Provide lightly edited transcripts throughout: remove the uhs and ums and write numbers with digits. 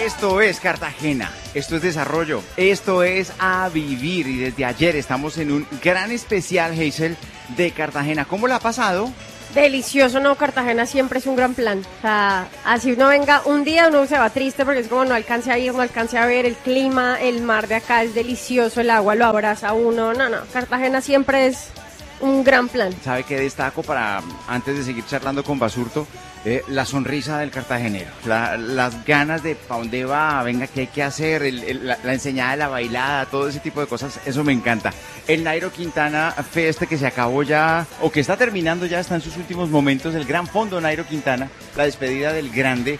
Esto es Cartagena, esto es desarrollo, esto es a vivir y desde ayer estamos en un gran especial, Hazel, de Cartagena. ¿Cómo la ha pasado? Delicioso, no, Cartagena siempre es un gran plan. O sea, así uno venga un día, uno se va triste porque es como no alcance a ir, no alcance a ver el clima, el mar de acá es delicioso, el agua lo abraza a uno. No, Cartagena siempre es un gran plan. ¿Sabe qué destaco para, antes de seguir charlando con Basurto? La sonrisa del cartagenero, las ganas de para dónde va, venga, qué hay que hacer, la enseñada de la bailada, todo ese tipo de cosas, eso me encanta. El Nairo Quintana Fest que se acabó ya, o que está terminando ya, está en sus últimos momentos, el Gran Fondo Nairo Quintana, la despedida del grande,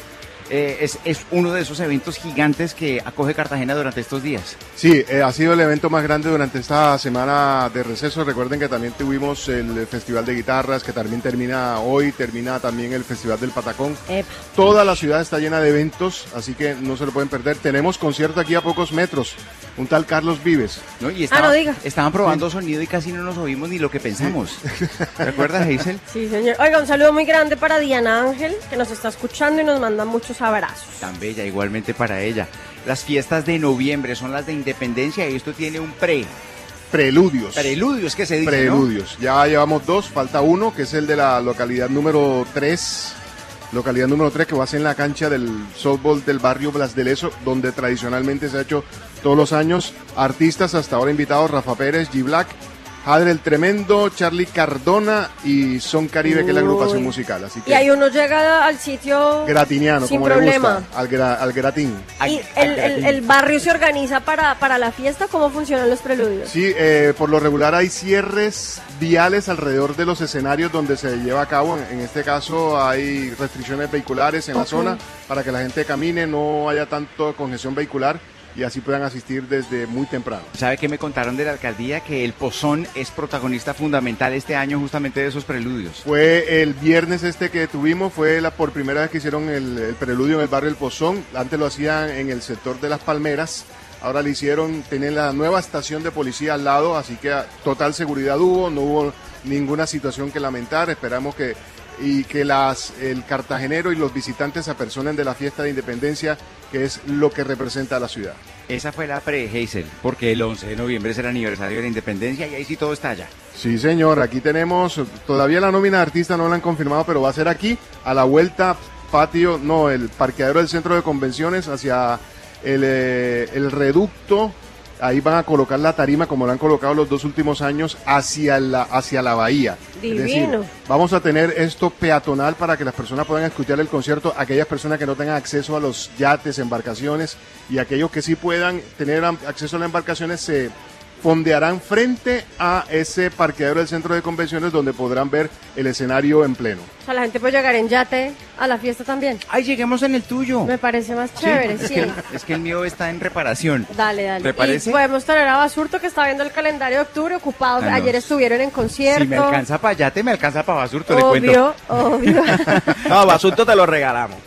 es uno de esos eventos gigantes que acoge Cartagena durante estos días. Sí, ha sido el evento más grande durante esta semana de receso. Recuerden que también tuvimos el Festival de Guitarras, que también termina hoy, termina también el Festival del Patacón. Epa. Toda la ciudad está llena de eventos, así que no se lo pueden perder. Tenemos concierto aquí a pocos metros, un tal Carlos Vives. ¿No? Y no diga. Estaban probando sonido y casi no nos oímos ni lo que pensamos. ¿Recuerdas, Hazel? Sí, señor. Oiga, un saludo muy grande para Diana Ángel, que nos está escuchando y nos manda muchos abrazos. Tan bella, igualmente para ella. Las fiestas de noviembre son las de Independencia y esto tiene un Preludios. Preludios, que se dice, Preludios. ¿No? Ya llevamos dos, falta uno, que es el de la localidad número 3. Localidad número 3, que va a ser en la cancha del softball del barrio Blas de Lezo, donde tradicionalmente se ha hecho todos los años. Artistas hasta ahora invitados: Rafa Pérez, G Black, Jadre el Tremendo, Charlie Cardona y Son Caribe, que es la agrupación musical. Así que y ahí uno llega al sitio gratiniano, sin como problema. le gusta, al gratín. ¿Y el barrio se organiza para la fiesta? ¿Cómo funcionan los preludios? Sí, por lo regular hay cierres viales alrededor de los escenarios donde se lleva a cabo. En este caso hay restricciones vehiculares en la zona para que la gente camine, no haya tanto congestión vehicular y así puedan asistir desde muy temprano. ¿Sabe qué me contaron de la alcaldía? Que el Pozón es protagonista fundamental este año justamente de esos preludios. Fue el viernes que tuvimos, fue por primera vez que hicieron el preludio en el barrio El Pozón. Antes lo hacían en el sector de Las Palmeras, ahora lo hicieron, tienen la nueva estación de policía al lado, así que total seguridad no hubo ninguna situación que lamentar. Esperamos que el cartagenero y los visitantes se apersonen de la fiesta de Independencia, que es lo que representa a la ciudad. Esa fue la pre-Hazel, porque el 11 de noviembre es el aniversario de la Independencia y ahí sí todo está allá. Sí, señor, aquí tenemos, todavía la nómina de artista no la han confirmado, pero va a ser aquí, a la vuelta el parqueadero del centro de convenciones hacia el reducto. Ahí van a colocar la tarima, como la han colocado los dos últimos años, hacia la bahía. Divino. Es decir, vamos a tener esto peatonal para que las personas puedan escuchar el concierto, aquellas personas que no tengan acceso a los yates, embarcaciones, y aquellos que sí puedan tener acceso a las embarcaciones se fondearán frente a ese parqueadero del centro de convenciones, donde podrán ver el escenario en pleno. O sea, la gente puede llegar en yate a la fiesta también. ¡Ay, lleguemos en el tuyo! Me parece más chévere, sí. Es que el mío está en reparación. Dale. ¿Te parece? Y podemos tener a Basurto, que está viendo el calendario de octubre, ocupados. Ah, no. Ayer estuvieron en concierto. Si me alcanza para yate, me alcanza para Basurto, le cuento. Obvio. No, Basurto te lo regalamos.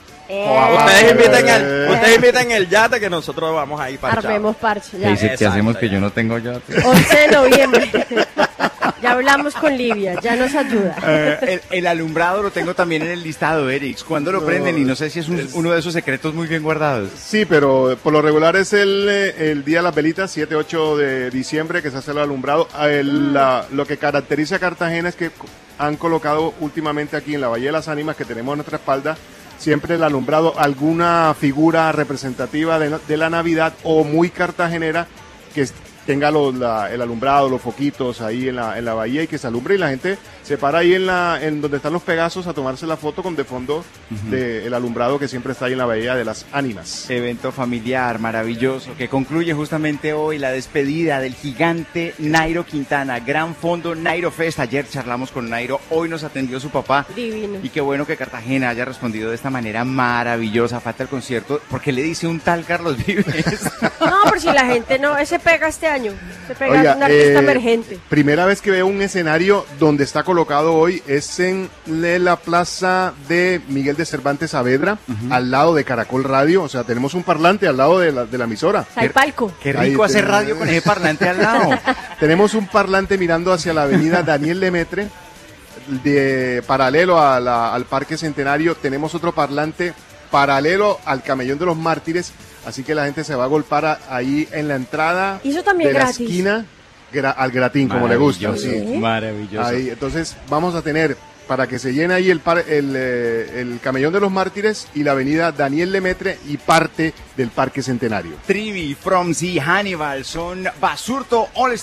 Ustedes inviten el yate, que nosotros vamos a ir para Armemos parche, ya. Dice, ¿qué hacemos que yo no tengo yate? 11 de noviembre. Ya hablamos con Livia, ya nos ayuda. El alumbrado lo tengo también en el listado, Erix. ¿Cuándo lo prenden? Y no sé si es uno de esos secretos muy bien guardados. Sí, pero por lo regular es el Día de las Velitas, 7-8 de diciembre, que se hace el alumbrado. Lo que caracteriza a Cartagena es que han colocado últimamente aquí en la Bahía de las Ánimas, que tenemos a nuestra espalda, siempre el alumbrado, alguna figura representativa de la Navidad o muy cartagenera que tenga el alumbrado, los foquitos ahí en la bahía y que se alumbre, y la gente se para ahí en donde están los Pegasos a tomarse la foto con de fondo del alumbrado que siempre está ahí en la Bahía de las Ánimas. Evento familiar maravilloso que concluye justamente hoy la despedida del gigante Nairo Quintana, Gran Fondo Nairo Fest. Ayer charlamos con Nairo, hoy nos atendió su papá. Divino. Y qué bueno que Cartagena haya respondido de esta manera maravillosa. Falta el concierto, porque le dice un tal Carlos Vives. No, por si la gente se pega este año. Se pega. Oiga, un artista emergente. Primera vez que veo un escenario donde está colocado hoy es en la plaza de Miguel de Cervantes Saavedra, al lado de Caracol Radio. O sea, tenemos un parlante al lado de la emisora. O sea, el palco. Qué rico hacer radio con ese parlante al lado. Tenemos un parlante mirando hacia la avenida Daniel Lemaitre, paralelo al Parque Centenario. Tenemos otro parlante paralelo al Camellón de los Mártires, así que la gente se va a agolpar ahí en la entrada Y eso también de la gratis. esquina al Gratín, como le gusta. Maravilloso, Sí. maravilloso. Ahí, entonces vamos a tener, para que se llene ahí el Camellón de los Mártires y la avenida Daniel Lemaitre y parte del Parque Centenario. Trivi, From Z, Hannibal, son Basurto All